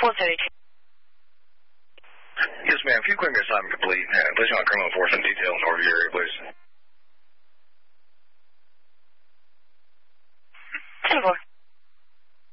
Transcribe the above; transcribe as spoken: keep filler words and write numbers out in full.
four thirty-two. Yes, ma'am. If you click your assignment complete, uh, place you on criminal enforcement detail in Northview area, please. ten four.